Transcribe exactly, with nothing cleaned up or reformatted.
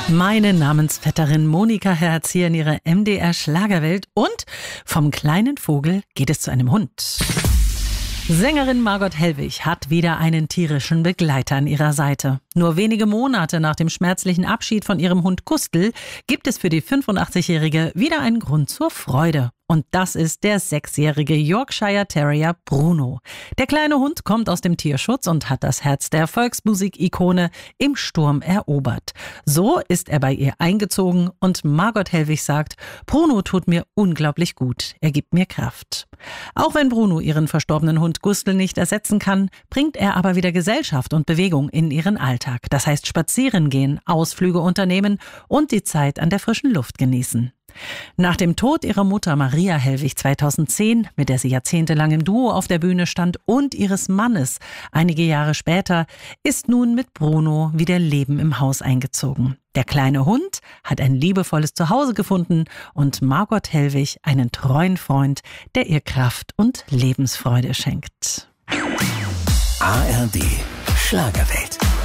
Meine Namensvetterin Monika Herz hier in ihrer M D R Schlagerwelt und vom kleinen Vogel geht es zu einem Hund. Sängerin Margot Hellwig hat wieder einen tierischen Begleiter an ihrer Seite. Nur wenige Monate nach dem schmerzlichen Abschied von ihrem Hund Gustl gibt es für die fünfundachtzigjährige wieder einen Grund zur Freude. Und das ist der sechsjährige Yorkshire Terrier Bruno. Der kleine Hund kommt aus dem Tierschutz und hat das Herz der Volksmusik-Ikone im Sturm erobert. So ist er bei ihr eingezogen und Margot Hellwig sagt, Bruno tut mir unglaublich gut, er gibt mir Kraft. Auch wenn Bruno ihren verstorbenen Hund Gustl nicht ersetzen kann, bringt er aber wieder Gesellschaft und Bewegung in ihren Alltag. Das heißt spazieren gehen, Ausflüge unternehmen und die Zeit an der frischen Luft genießen. Nach dem Tod ihrer Mutter Maria Hellwig zweitausendzehn, mit der sie jahrzehntelang im Duo auf der Bühne stand, und ihres Mannes einige Jahre später, ist nun mit Bruno wieder Leben im Haus eingezogen. Der kleine Hund hat ein liebevolles Zuhause gefunden und Margot Hellwig einen treuen Freund, der ihr Kraft und Lebensfreude schenkt. A R D Schlagerwelt.